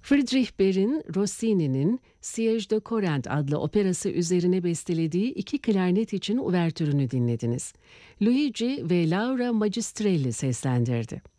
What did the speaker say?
Friedrich Ber'in Rossini'nin Siège de Corinth adlı operası üzerine bestelediği iki klarnet için uvertürünü dinlediniz. Luigi ve Laura Magistrelli seslendirdi.